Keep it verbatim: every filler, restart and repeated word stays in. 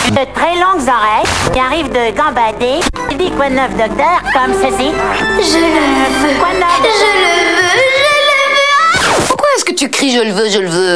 de très longues oreilles, qui arrive de gambader. Il dit quoi de neuf, docteur, comme ceci. Je le veux. Quoi de neuf? Je le veux, je le veux. Pourquoi est-ce que tu cries je le veux, je le veux?